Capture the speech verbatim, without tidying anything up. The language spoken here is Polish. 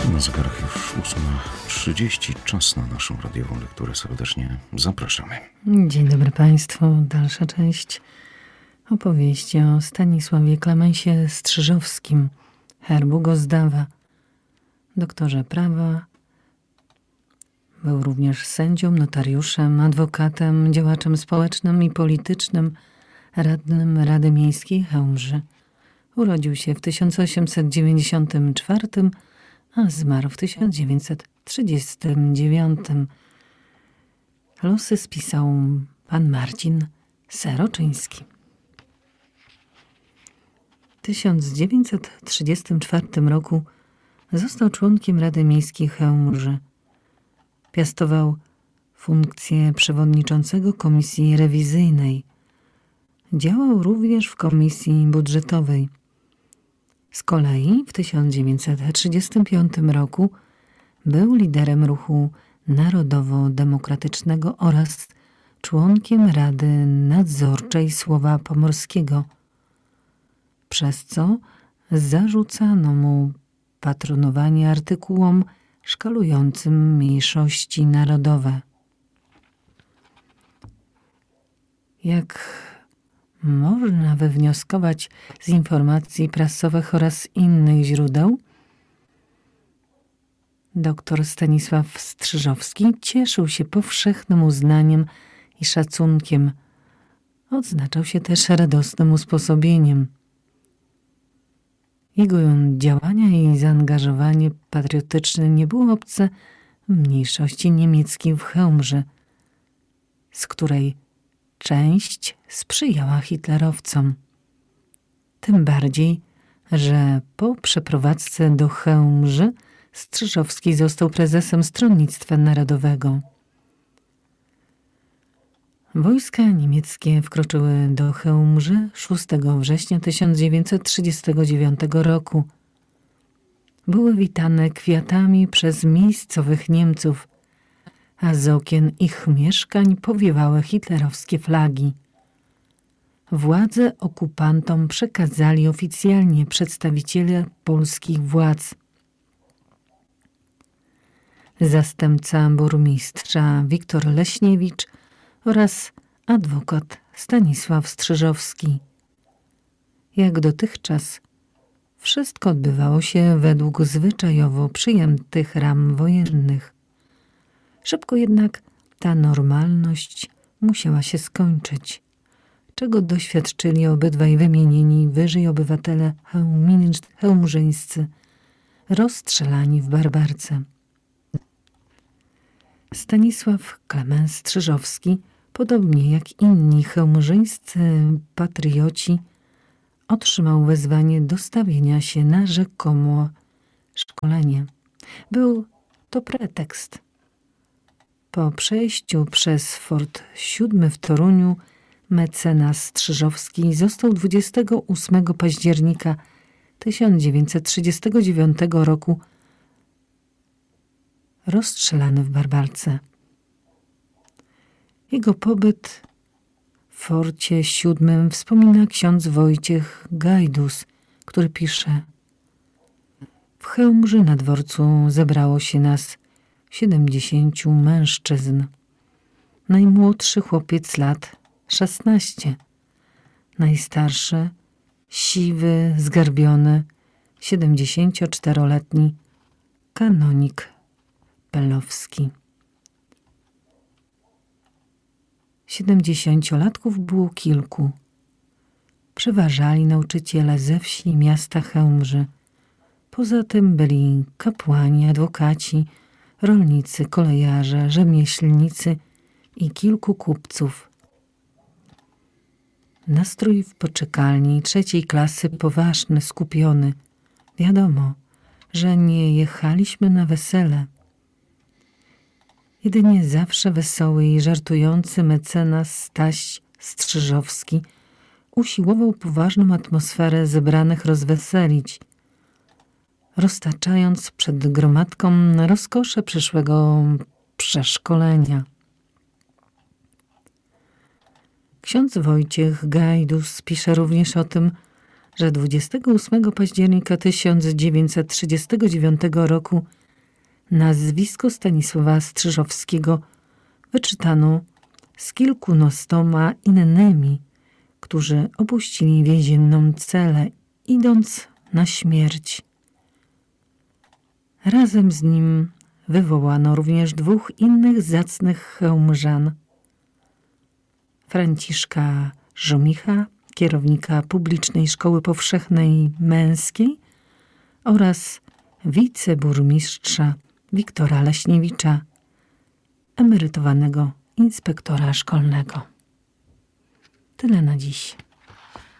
Na zegarach już ósma trzydzieści. Czas na naszą radiową lekturę. Serdecznie zapraszamy. Dzień dobry Państwu. Dalsza część opowieści o Stanisławie Klemensie Strzyżowskim, herbu Gozdawa, doktorze prawa. Był również sędzią, notariuszem, adwokatem, działaczem społecznym i politycznym, radnym Rady Miejskiej Chełmży. Urodził się w tysiąc osiemset dziewięćdziesiątym czwartym, a zmarł w tysiąc dziewięćset trzydziestym dziewiątym. Losy spisał pan Marcin Seroczyński. W tysiąc dziewięćset trzydziestym czwartym roku został członkiem Rady Miejskiej Chełmży. Piastował funkcję przewodniczącego komisji rewizyjnej. Działał również w komisji budżetowej. Z kolei w tysiąc dziewięćset trzydziestym piątym roku był liderem ruchu narodowo-demokratycznego oraz członkiem Rady Nadzorczej Słowa Pomorskiego, przez co zarzucano mu patronowanie artykułom szkalującym mniejszości narodowe. Jak można wywnioskować z informacji prasowych oraz innych źródeł, doktor Stanisław Strzyżowski cieszył się powszechnym uznaniem i szacunkiem. Odznaczał się też radosnym usposobieniem. Jego działania i zaangażowanie patriotyczne nie było obce mniejszości niemieckiej w Chełmży, z której część sprzyjała hitlerowcom. Tym bardziej, że po przeprowadzce do Chełmży Strzyżowski został prezesem Stronnictwa Narodowego. Wojska niemieckie wkroczyły do Chełmży szóstego września tysiąc dziewięćset trzydziestego dziewiątego roku. Były witane kwiatami przez miejscowych Niemców, a z okien ich mieszkań powiewały hitlerowskie flagi. Władze okupantom przekazali oficjalnie przedstawiciele polskich władz. Zastępca burmistrza Wiktor Leśniewicz oraz adwokat Stanisław Strzyżowski. Jak dotychczas, wszystko odbywało się według zwyczajowo przyjętych ram wojennych. Szybko jednak ta normalność musiała się skończyć, czego doświadczyli obydwaj wymienieni wyżej obywatele chełmżyńscy, rozstrzelani w Barbarce. Stanisław Klemens Strzyżowski, podobnie jak inni chełmżyńscy patrioci, otrzymał wezwanie do stawienia się na rzekomo szkolenie. Był to pretekst. Po przejściu przez Fort siódmy w Toruniu mecenas Strzyżowski został dwudziestego ósmego października tysiąc dziewięćset trzydziestego dziewiątego roku rozstrzelany w Barbarce. Jego pobyt w Forcie siódmym wspomina ksiądz Wojciech Gajdus, który pisze: w Chełmży na dworcu zebrało się nas siedemdziesięciu mężczyzn. Najmłodszy chłopiec lat szesnaście, najstarszy, siwy, zgarbiony, siedemdziesięcioczteroletni kanonik Pelowski. Siedemdziesięciolatków było kilku. Przeważali nauczyciele ze wsi i miasta Chełmży. Poza tym byli kapłani, adwokaci, rolnicy, kolejarze, rzemieślnicy i kilku kupców. Nastrój w poczekalni trzeciej klasy poważny, skupiony. Wiadomo, że nie jechaliśmy na wesele. Jedynie zawsze wesoły i żartujący mecenas Staś Strzyżowski usiłował poważną atmosferę zebranych rozweselić, roztaczając przed gromadką rozkosze przyszłego przeszkolenia. Ksiądz Wojciech Gajdus pisze również o tym, że dwudziestego ósmego października tysiąc dziewięćset trzydziestego dziewiątego roku nazwisko Stanisława Strzyżowskiego wyczytano z kilkunastoma innymi, którzy opuścili więzienną celę, idąc na śmierć. Razem z nim wywołano również dwóch innych zacnych chełmżan. Franciszka Żumicha, kierownika Publicznej Szkoły Powszechnej Męskiej, oraz wiceburmistrza Wiktora Leśniewicza, emerytowanego inspektora szkolnego. Tyle na dziś.